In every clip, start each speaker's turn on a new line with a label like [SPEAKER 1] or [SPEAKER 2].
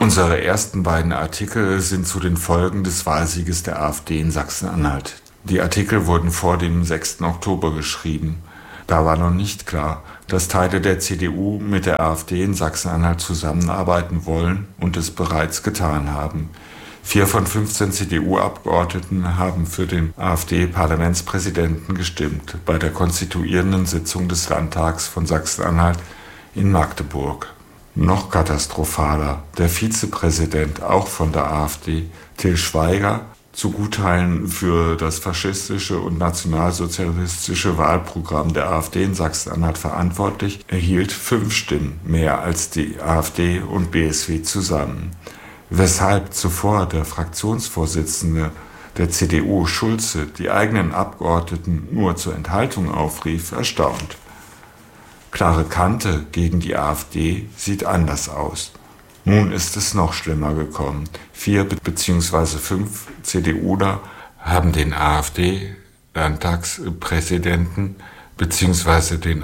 [SPEAKER 1] Unsere ersten beiden Artikel sind zu den Folgen des Wahlsieges der AfD in Sachsen-Anhalt. Die Artikel wurden vor dem 6. Oktober geschrieben. Da war noch nicht klar, dass Teile der CDU mit der AfD in Sachsen-Anhalt zusammenarbeiten wollen und es bereits getan haben. 4 von 15 CDU-Abgeordneten haben für den AfD-Parlamentspräsidenten gestimmt bei der konstituierenden Sitzung des Landtags von Sachsen-Anhalt in Magdeburg. Noch katastrophaler, der Vizepräsident, auch von der AfD, Till Schweiger, zu Gutteilen für das faschistische und nationalsozialistische Wahlprogramm der AfD in Sachsen-Anhalt verantwortlich, erhielt 5 Stimmen mehr als die AfD und BSW zusammen. Weshalb zuvor der Fraktionsvorsitzende der CDU, Schulze, die eigenen Abgeordneten nur zur Enthaltung aufrief, erstaunt. Klare Kante gegen die AfD sieht anders aus. Nun ist es noch schlimmer gekommen. 4 bzw. 5 CDUler haben den AfD-Landtagspräsidenten bzw. den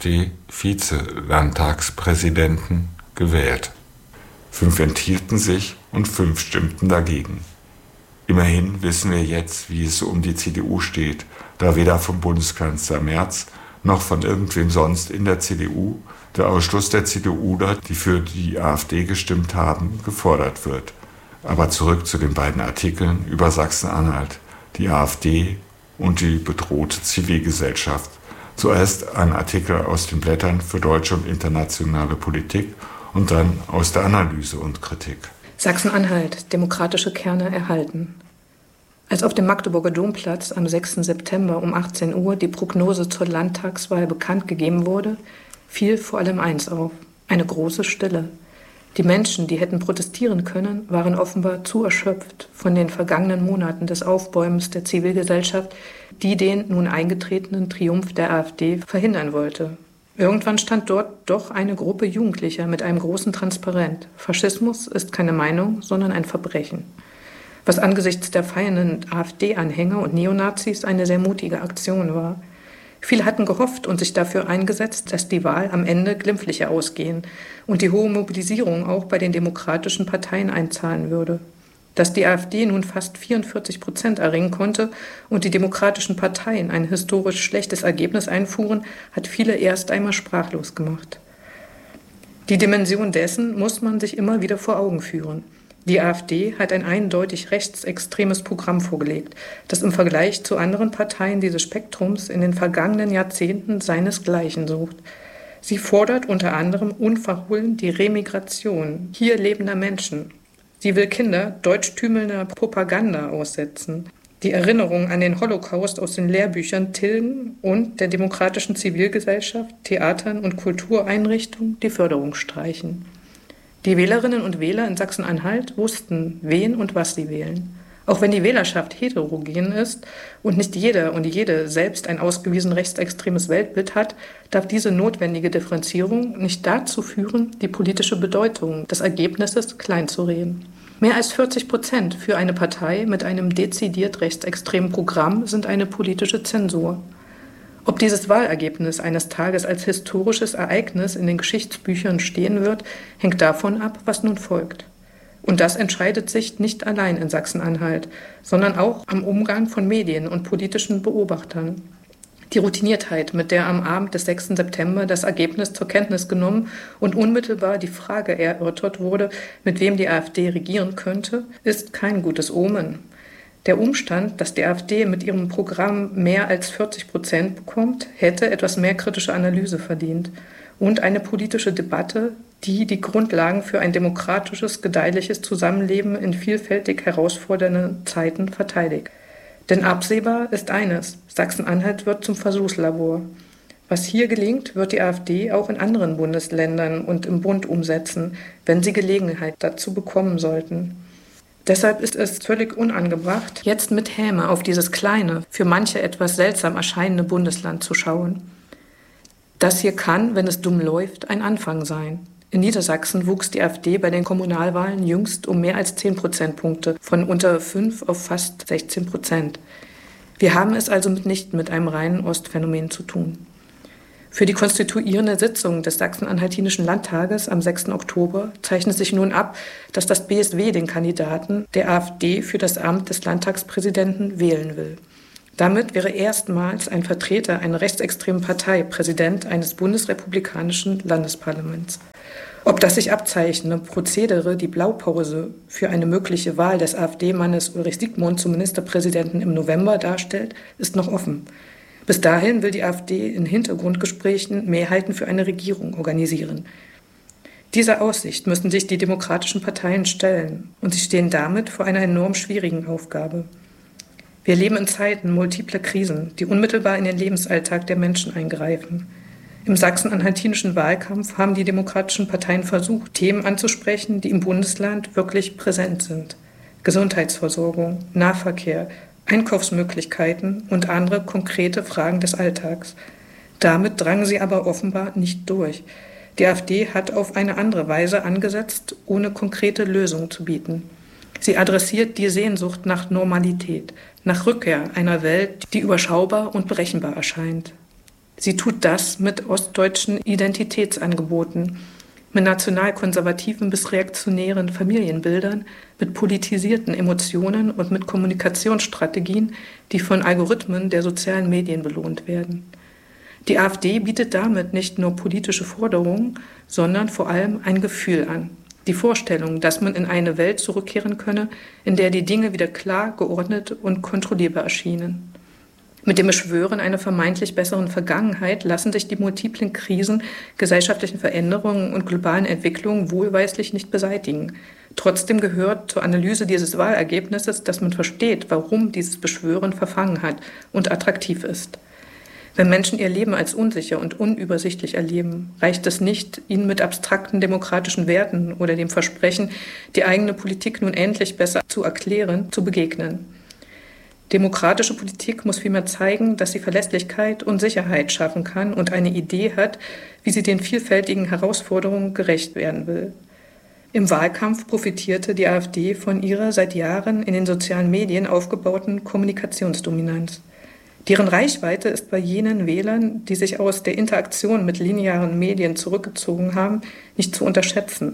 [SPEAKER 1] AfD-Vize-Landtagspräsidenten gewählt. 5 enthielten sich und 5 stimmten dagegen. Immerhin wissen wir jetzt, wie es um die CDU steht, da weder vom Bundeskanzler Merz noch von irgendwem sonst in der CDU der Ausschluss der CDUler, die für die AfD gestimmt haben, gefordert wird. Aber zurück zu den beiden Artikeln über Sachsen-Anhalt, die AfD und die bedrohte Zivilgesellschaft. Zuerst ein Artikel aus den Blättern für deutsche und internationale Politik und dann aus der Analyse und Kritik.
[SPEAKER 2] Sachsen-Anhalt, demokratische Kerne erhalten. Als auf dem Magdeburger Domplatz am 6. September um 18 Uhr die Prognose zur Landtagswahl bekannt gegeben wurde, fiel vor allem eins auf: eine große Stille. Die Menschen, die hätten protestieren können, waren offenbar zu erschöpft von den vergangenen Monaten des Aufbäumens der Zivilgesellschaft, die den nun eingetretenen Triumph der AfD verhindern wollte. Irgendwann stand dort doch eine Gruppe Jugendlicher mit einem großen Transparent: Faschismus ist keine Meinung, sondern ein Verbrechen. Was angesichts der feiernden AfD-Anhänger und Neonazis eine sehr mutige Aktion war. Viele hatten gehofft und sich dafür eingesetzt, dass die Wahl am Ende glimpflicher ausgehen und die hohe Mobilisierung auch bei den demokratischen Parteien einzahlen würde. Dass die AfD nun fast 44% erringen konnte und die demokratischen Parteien ein historisch schlechtes Ergebnis einfuhren, hat viele erst einmal sprachlos gemacht. Die Dimension dessen muss man sich immer wieder vor Augen führen. Die AfD hat ein eindeutig rechtsextremes Programm vorgelegt, das im Vergleich zu anderen Parteien dieses Spektrums in den vergangenen Jahrzehnten seinesgleichen sucht. Sie fordert unter anderem unverhohlen die Remigration hier lebender Menschen. Sie will Kinder deutschtümelnder Propaganda aussetzen, die Erinnerung an den Holocaust aus den Lehrbüchern tilgen und der demokratischen Zivilgesellschaft, Theatern und Kultureinrichtungen die Förderung streichen. Die Wählerinnen und Wähler in Sachsen-Anhalt wussten, wen und was sie wählen. Auch wenn die Wählerschaft heterogen ist und nicht jeder und jede selbst ein ausgewiesen rechtsextremes Weltbild hat, darf diese notwendige Differenzierung nicht dazu führen, die politische Bedeutung des Ergebnisses kleinzureden. Mehr als 40% für eine Partei mit einem dezidiert rechtsextremen Programm sind eine politische Zensur. Ob dieses Wahlergebnis eines Tages als historisches Ereignis in den Geschichtsbüchern stehen wird, hängt davon ab, was nun folgt. Und das entscheidet sich nicht allein in Sachsen-Anhalt, sondern auch am Umgang von Medien und politischen Beobachtern. Die Routiniertheit, mit der am Abend des 6. September das Ergebnis zur Kenntnis genommen und unmittelbar die Frage erörtert wurde, mit wem die AfD regieren könnte, ist kein gutes Omen. Der Umstand, dass die AfD mit ihrem Programm mehr als 40% bekommt, hätte etwas mehr kritische Analyse verdient und eine politische Debatte, die die Grundlagen für ein demokratisches, gedeihliches Zusammenleben in vielfältig herausfordernden Zeiten verteidigt. Denn absehbar ist eines: Sachsen-Anhalt wird zum Versuchslabor. Was hier gelingt, wird die AfD auch in anderen Bundesländern und im Bund umsetzen, wenn sie Gelegenheit dazu bekommen sollten. Deshalb ist es völlig unangebracht, jetzt mit Häme auf dieses kleine, für manche etwas seltsam erscheinende Bundesland zu schauen. Das hier kann, wenn es dumm läuft, ein Anfang sein. In Niedersachsen wuchs die AfD bei den Kommunalwahlen jüngst um mehr als 10 Prozentpunkte, von unter 5 auf fast 16%. Wir haben es also mitnichten mit einem reinen Ostphänomen zu tun. Für die konstituierende Sitzung des Sachsen-Anhaltinischen Landtages am 6. Oktober zeichnet sich nun ab, dass das BSW den Kandidaten der AfD für das Amt des Landtagspräsidenten wählen will. Damit wäre erstmals ein Vertreter einer rechtsextremen Partei Präsident eines bundesrepublikanischen Landesparlaments. Ob das sich abzeichnende Prozedere die Blaupause für eine mögliche Wahl des AfD-Mannes Ulrich Siegmund zum Ministerpräsidenten im November darstellt, ist noch offen. Bis dahin will die AfD in Hintergrundgesprächen Mehrheiten für eine Regierung organisieren. Dieser Aussicht müssen sich die demokratischen Parteien stellen, und sie stehen damit vor einer enorm schwierigen Aufgabe. Wir leben in Zeiten multipler Krisen, die unmittelbar in den Lebensalltag der Menschen eingreifen. Im sachsen-anhaltinischen Wahlkampf haben die demokratischen Parteien versucht, Themen anzusprechen, die im Bundesland wirklich präsent sind. Gesundheitsversorgung, Nahverkehr, Einkaufsmöglichkeiten und andere konkrete Fragen des Alltags. Damit drangen sie aber offenbar nicht durch. Die AfD hat auf eine andere Weise angesetzt, ohne konkrete Lösungen zu bieten. Sie adressiert die Sehnsucht nach Normalität, nach Rückkehr einer Welt, die überschaubar und berechenbar erscheint. Sie tut das mit ostdeutschen Identitätsangeboten, mit nationalkonservativen bis reaktionären Familienbildern, mit politisierten Emotionen und mit Kommunikationsstrategien, die von Algorithmen der sozialen Medien belohnt werden. Die AfD bietet damit nicht nur politische Forderungen, sondern vor allem ein Gefühl an. Die Vorstellung, dass man in eine Welt zurückkehren könne, in der die Dinge wieder klar, geordnet und kontrollierbar erschienen. Mit dem Beschwören einer vermeintlich besseren Vergangenheit lassen sich die multiplen Krisen, gesellschaftlichen Veränderungen und globalen Entwicklungen wohlweislich nicht beseitigen. Trotzdem gehört zur Analyse dieses Wahlergebnisses, dass man versteht, warum dieses Beschwören verfangen hat und attraktiv ist. Wenn Menschen ihr Leben als unsicher und unübersichtlich erleben, reicht es nicht, ihnen mit abstrakten demokratischen Werten oder dem Versprechen, die eigene Politik nun endlich besser zu erklären, zu begegnen. Demokratische Politik muss vielmehr zeigen, dass sie Verlässlichkeit und Sicherheit schaffen kann und eine Idee hat, wie sie den vielfältigen Herausforderungen gerecht werden will. Im Wahlkampf profitierte die AfD von ihrer seit Jahren in den sozialen Medien aufgebauten Kommunikationsdominanz. Deren Reichweite ist bei jenen Wählern, die sich aus der Interaktion mit linearen Medien zurückgezogen haben, nicht zu unterschätzen.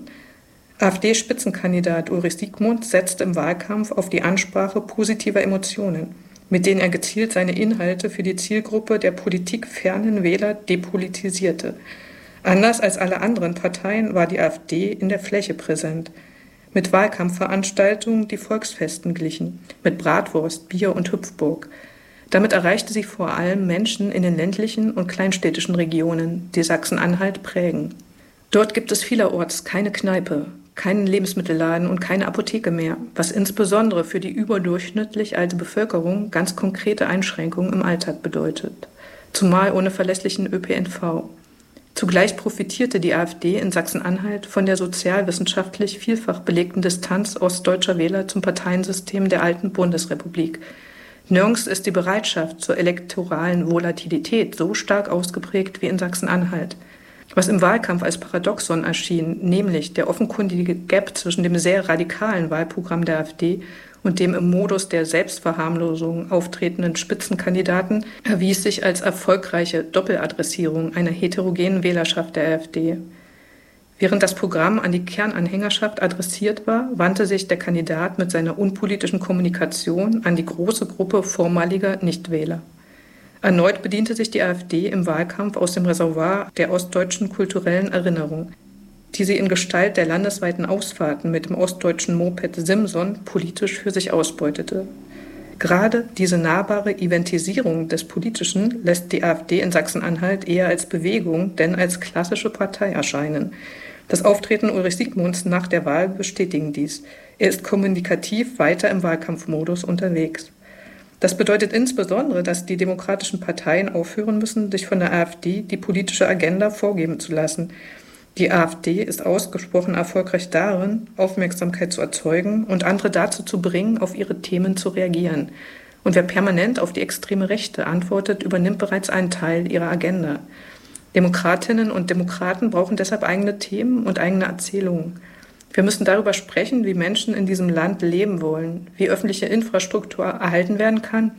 [SPEAKER 2] AfD-Spitzenkandidat Ulrich Siegmund setzte im Wahlkampf auf die Ansprache positiver Emotionen, mit denen er gezielt seine Inhalte für die Zielgruppe der politikfernen Wähler depolitisierte. Anders als alle anderen Parteien war die AfD in der Fläche präsent, mit Wahlkampfveranstaltungen, die Volksfesten glichen, mit Bratwurst, Bier und Hüpfburg. Damit erreichte sie vor allem Menschen in den ländlichen und kleinstädtischen Regionen, die Sachsen-Anhalt prägen. Dort gibt es vielerorts keine Kneipe, keinen Lebensmittelladen und keine Apotheke mehr, was insbesondere für die überdurchschnittlich alte Bevölkerung ganz konkrete Einschränkungen im Alltag bedeutet, zumal ohne verlässlichen ÖPNV. Zugleich profitierte die AfD in Sachsen-Anhalt von der sozialwissenschaftlich vielfach belegten Distanz ostdeutscher Wähler zum Parteiensystem der alten Bundesrepublik. Nirgends ist die Bereitschaft zur elektoralen Volatilität so stark ausgeprägt wie in Sachsen-Anhalt. Was im Wahlkampf als Paradoxon erschien, nämlich der offenkundige Gap zwischen dem sehr radikalen Wahlprogramm der AfD und dem im Modus der Selbstverharmlosung auftretenden Spitzenkandidaten, erwies sich als erfolgreiche Doppeladressierung einer heterogenen Wählerschaft der AfD. Während das Programm an die Kernanhängerschaft adressiert war, wandte sich der Kandidat mit seiner unpolitischen Kommunikation an die große Gruppe vormaliger Nichtwähler. Erneut bediente sich die AfD im Wahlkampf aus dem Reservoir der ostdeutschen kulturellen Erinnerung, die sie in Gestalt der landesweiten Ausfahrten mit dem ostdeutschen Moped Simson politisch für sich ausbeutete. Gerade diese nahbare Eventisierung des Politischen lässt die AfD in Sachsen-Anhalt eher als Bewegung denn als klassische Partei erscheinen. Das Auftreten Ulrich Siegmunds nach der Wahl bestätigen dies. Er ist kommunikativ weiter im Wahlkampfmodus unterwegs. Das bedeutet insbesondere, dass die demokratischen Parteien aufhören müssen, sich von der AfD die politische Agenda vorgeben zu lassen. Die AfD ist ausgesprochen erfolgreich darin, Aufmerksamkeit zu erzeugen und andere dazu zu bringen, auf ihre Themen zu reagieren. Und wer permanent auf die extreme Rechte antwortet, übernimmt bereits einen Teil ihrer Agenda. Demokratinnen und Demokraten brauchen deshalb eigene Themen und eigene Erzählungen. Wir müssen darüber sprechen, wie Menschen in diesem Land leben wollen, wie öffentliche Infrastruktur erhalten werden kann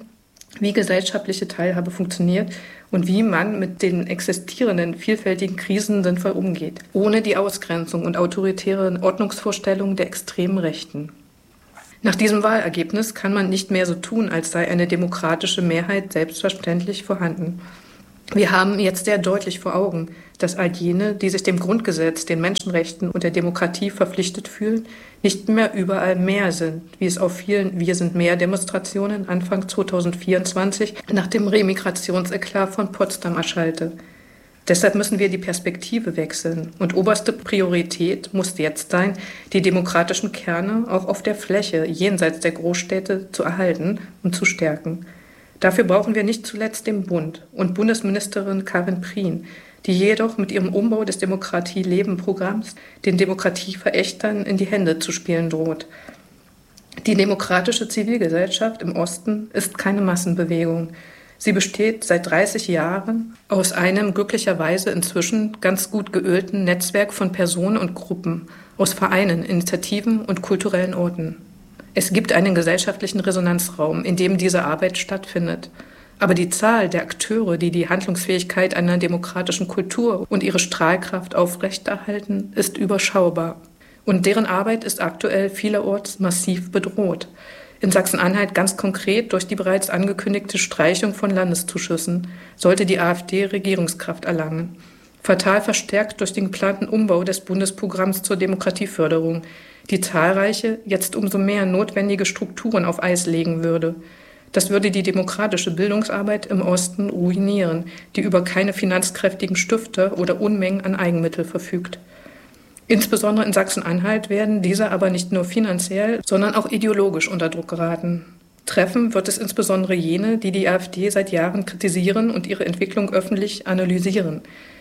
[SPEAKER 2] wie gesellschaftliche Teilhabe funktioniert und wie man mit den existierenden vielfältigen Krisen sinnvoll umgeht, ohne die Ausgrenzung und autoritären Ordnungsvorstellungen der extremen Rechten. Nach diesem Wahlergebnis kann man nicht mehr so tun, als sei eine demokratische Mehrheit selbstverständlich vorhanden. Wir haben jetzt sehr deutlich vor Augen, dass all jene, die sich dem Grundgesetz, den Menschenrechten und der Demokratie verpflichtet fühlen, nicht mehr überall mehr sind, wie es auf vielen Wir-sind-mehr-Demonstrationen Anfang 2024 nach dem Remigrationseklat von Potsdam erschallte. Deshalb müssen wir die Perspektive wechseln und oberste Priorität muss jetzt sein, die demokratischen Kerne auch auf der Fläche jenseits der Großstädte zu erhalten und zu stärken. Dafür brauchen wir nicht zuletzt den Bund und Bundesministerin Karin Prien, die jedoch mit ihrem Umbau des Demokratie-Leben-Programms den Demokratieverächtern in die Hände zu spielen droht. Die demokratische Zivilgesellschaft im Osten ist keine Massenbewegung. Sie besteht seit 30 Jahren aus einem glücklicherweise inzwischen ganz gut geölten Netzwerk von Personen und Gruppen, aus Vereinen, Initiativen und kulturellen Orten. Es gibt einen gesellschaftlichen Resonanzraum, in dem diese Arbeit stattfindet. Aber die Zahl der Akteure, die die Handlungsfähigkeit einer demokratischen Kultur und ihre Strahlkraft aufrechterhalten, ist überschaubar. Und deren Arbeit ist aktuell vielerorts massiv bedroht. In Sachsen-Anhalt ganz konkret durch die bereits angekündigte Streichung von Landeszuschüssen, sollte die AfD Regierungskraft erlangen. Fatal verstärkt durch den geplanten Umbau des Bundesprogramms zur Demokratieförderung, die zahlreiche, jetzt umso mehr notwendige Strukturen auf Eis legen würde. Das würde die demokratische Bildungsarbeit im Osten ruinieren, die über keine finanzkräftigen Stifter oder Unmengen an Eigenmittel verfügt. Insbesondere in Sachsen-Anhalt werden diese aber nicht nur finanziell, sondern auch ideologisch unter Druck geraten. Treffen wird es insbesondere jene, die die AfD seit Jahren kritisieren und ihre Entwicklung öffentlich analysieren.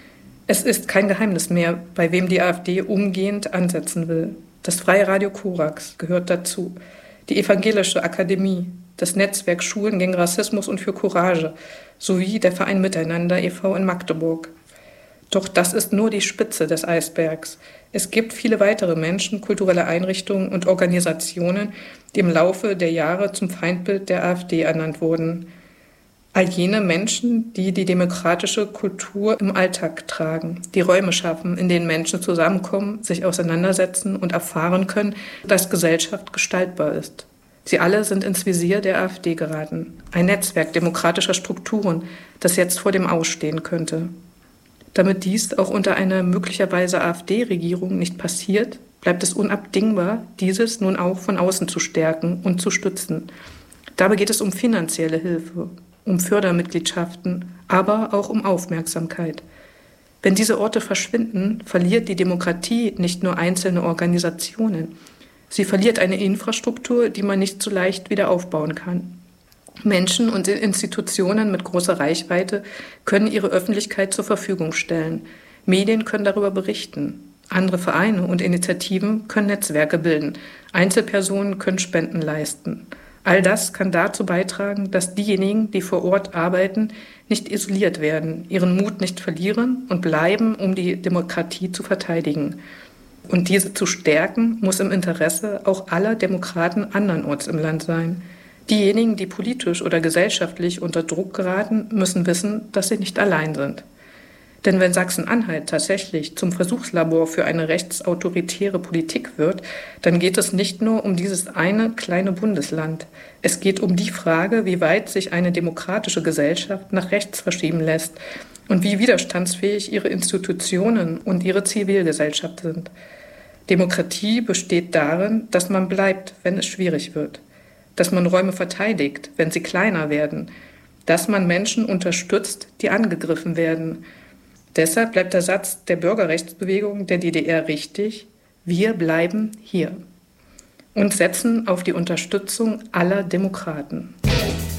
[SPEAKER 2] Es ist kein Geheimnis mehr, bei wem die AfD umgehend ansetzen will. Das Freie Radio Korax gehört dazu, die Evangelische Akademie, das Netzwerk Schulen gegen Rassismus und für Courage sowie der Verein Miteinander e.V. in Magdeburg. Doch das ist nur die Spitze des Eisbergs. Es gibt viele weitere Menschen, kulturelle Einrichtungen und Organisationen, die im Laufe der Jahre zum Feindbild der AfD ernannt wurden. All jene Menschen, die die demokratische Kultur im Alltag tragen, die Räume schaffen, in denen Menschen zusammenkommen, sich auseinandersetzen und erfahren können, dass Gesellschaft gestaltbar ist. Sie alle sind ins Visier der AfD geraten. Ein Netzwerk demokratischer Strukturen, das jetzt vor dem Ausstehen könnte. Damit dies auch unter einer möglicherweise AfD-Regierung nicht passiert, bleibt es unabdingbar, dieses nun auch von außen zu stärken und zu stützen. Dabei geht es um finanzielle Hilfe, um Fördermitgliedschaften, aber auch um Aufmerksamkeit. Wenn diese Orte verschwinden, verliert die Demokratie nicht nur einzelne Organisationen. Sie verliert eine Infrastruktur, die man nicht so leicht wieder aufbauen kann. Menschen und Institutionen mit großer Reichweite können ihre Öffentlichkeit zur Verfügung stellen. Medien können darüber berichten. Andere Vereine und Initiativen können Netzwerke bilden. Einzelpersonen können Spenden leisten. All das kann dazu beitragen, dass diejenigen, die vor Ort arbeiten, nicht isoliert werden, ihren Mut nicht verlieren und bleiben, um die Demokratie zu verteidigen. Und diese zu stärken, muss im Interesse auch aller Demokraten andernorts im Land sein. Diejenigen, die politisch oder gesellschaftlich unter Druck geraten, müssen wissen, dass sie nicht allein sind. Denn wenn Sachsen-Anhalt tatsächlich zum Versuchslabor für eine rechtsautoritäre Politik wird, dann geht es nicht nur um dieses eine kleine Bundesland. Es geht um die Frage, wie weit sich eine demokratische Gesellschaft nach rechts verschieben lässt und wie widerstandsfähig ihre Institutionen und ihre Zivilgesellschaft sind. Demokratie besteht darin, dass man bleibt, wenn es schwierig wird, dass man Räume verteidigt, wenn sie kleiner werden, dass man Menschen unterstützt, die angegriffen werden. Deshalb bleibt der Satz der Bürgerrechtsbewegung der DDR richtig: Wir bleiben hier und setzen auf die Unterstützung aller Demokraten.